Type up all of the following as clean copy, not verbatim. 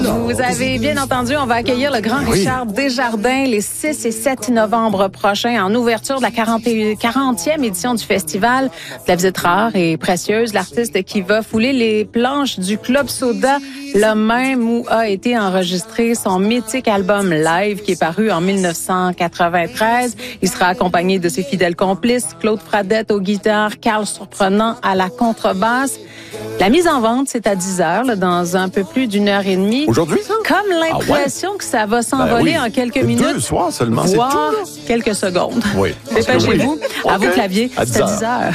Vous avez bien entendu, on va accueillir le grand Richard Desjardins les 6 et 7 novembre prochains en ouverture de la 40e édition du festival de la visite rare et précieuse. L'artiste qui va fouler les planches du Club Soda, le même où a été enregistré son mythique album live qui est paru en 1993. Il sera accompagné de ses fidèles complices, Claude Fradette aux guitares, Carl Surprenant à la contrebasse. La mise en vente, c'est à 10h, là, dans un peu plus d'une heure et demie. Aujourd'hui, ça? Comme l'impression que ça va s'envoler en quelques minutes. 2 soirs seulement, c'est voire tout. Quelques secondes. Oui. Dépêchez-vous. À vos claviers, c'est à 10h.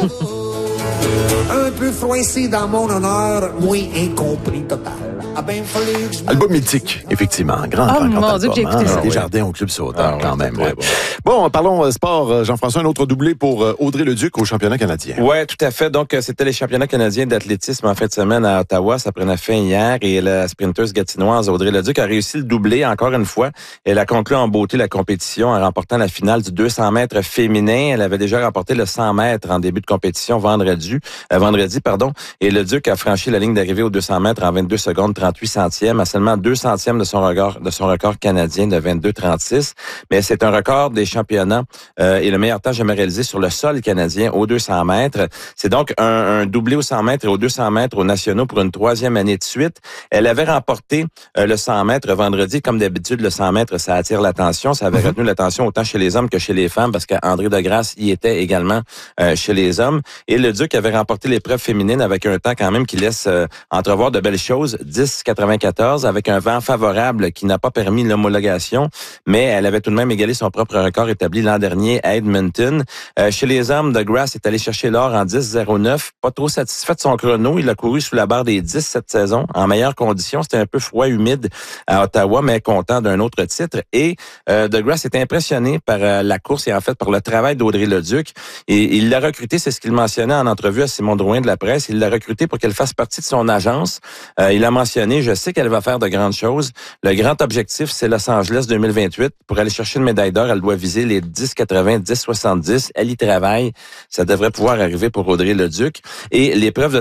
Un peu froid ici dans mon honneur, moi incompris total. Album mythique, effectivement. Grand mon Dieu, album, que j'ai écouté ça. Desjardins au Club Sauteur, quand même. Ouais. Bon, parlons sport. Jean-François, un autre doublé pour Audrey Leduc au championnat canadien. Oui, tout à fait. Donc, c'était les championnats canadiens d'athlétisme en fin de semaine à Ottawa. Ça prenait fin hier et la sprinteuse gatinoise Audrey Leduc a réussi le doublé encore une fois. Elle a conclu en beauté la compétition en remportant la finale du 200 mètres féminin. Elle avait déjà remporté le 100 mètres en début de compétition vendredi. Et Leduc a franchi la ligne d'arrivée aux 200 mètres en 22 secondes 38 centièmes, à seulement 2 centièmes de son record canadien de 22,36. Mais c'est un record des championnats et le meilleur temps jamais réalisé sur le sol canadien aux 200 mètres. C'est donc un doublé aux 100 mètres et aux 200 mètres aux nationaux pour une 3e année de suite. Elle avait remporté le 100 mètres vendredi. Comme d'habitude, le 100 mètres, ça attire l'attention. Ça avait retenu l'attention autant chez les hommes que chez les femmes parce qu'André Degrasse y était également chez les hommes. Et Leduc avait remporté l'épreuve féminine avec un temps quand même qui laisse entrevoir de belles choses. 10,94 avec un vent favorable qui n'a pas permis l'homologation, mais elle avait tout de même égalé son propre record établi l'an dernier à Edmonton. Chez les hommes, Degrasse est allé chercher l'or en 10,09. Pas trop satisfait de son chrono. Il a couru sous la barre des 10 cette saison, en meilleures conditions. C'était un peu froid, humide à Ottawa, mais content d'un autre titre. Et Degrasse est impressionné par la course et en fait par le travail d'Audrey Leduc. Et il l'a recruté, c'est ce qu'il mentionnait en entrevue à Simon Drouin de la presse. Il l'a recruté pour qu'elle fasse partie de son agence. Il a mentionné, je sais qu'elle va faire de grandes choses. Le grand objectif, c'est Los Angeles 2028. Pour aller chercher une médaille d'or, elle doit viser les 10,80, 10,70. Elle y travaille. Ça devrait pouvoir arriver pour Audrey Leduc. Et l'épreuve de